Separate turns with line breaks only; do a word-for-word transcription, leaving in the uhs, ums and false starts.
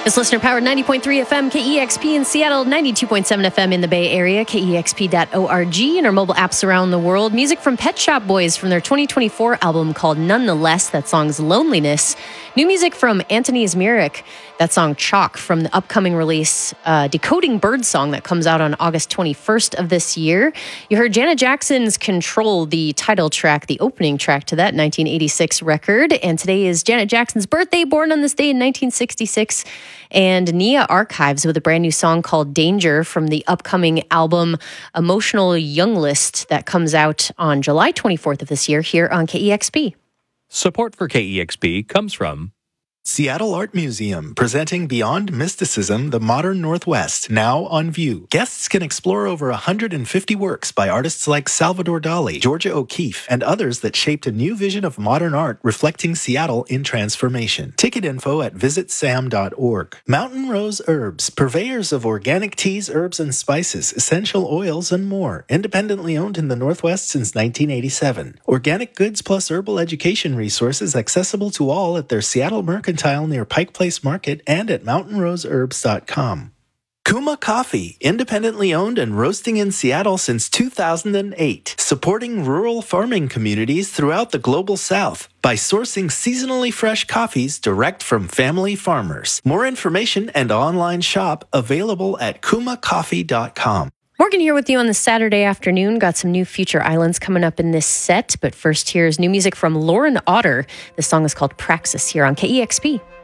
It's listener-powered ninety point three F M, K E X P in Seattle, ninety-two point seven F M in the Bay Area, K E X P dot org, and our mobile apps around the world. Music from Pet Shop Boys from their twenty twenty-four album called Nonetheless. That song's Loneliness. New music from Anthony Zmirak. That song Chalk from the upcoming release uh, Decoding Birdsong that comes out on August twenty-first of this year. You heard Janet Jackson's Control, the title track, the opening track to that nineteen eighty-six record. And today is Janet Jackson's birthday, born on this day in nineteen sixty-six. And Nia Archives with a brand new song called Danger from the upcoming album Emotional Young List that comes out on July twenty-fourth of this year here on K E X P.
Support for K E X P comes from
Seattle Art Museum, presenting Beyond Mysticism, the Modern Northwest, now on view. Guests can explore over one hundred fifty works by artists like Salvador Dali, Georgia O'Keeffe, and others that shaped a new vision of modern art reflecting Seattle in transformation. Ticket info at visit sam dot org. Mountain Rose Herbs, purveyors of organic teas, herbs, and spices, essential oils, and more. Independently owned in the Northwest since nineteen eighty-seven. Organic goods plus herbal education resources accessible to all at their Seattle Mercantile near Pike Place Market and at mountain rose herbs dot com. Kuma Coffee, independently owned and roasting in Seattle since two thousand eight, supporting rural farming communities throughout the Global South by sourcing seasonally fresh coffees direct from family farmers. More information and online shop available at kuma coffee dot com.
Morgan here with you on this Saturday afternoon. Got some new Future Islands coming up in this set. But first, here's new music from Lauren Otter. The song is called Praxis here on K E X P.